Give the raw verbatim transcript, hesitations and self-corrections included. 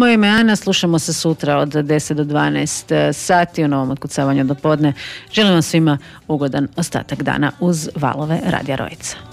Moje ime je Ana, slušamo se sutra od deset do dvanaest sati u novom otkucavanju do podne. Želim vam svima ugodan ostatak dana uz valove Radija Rojica.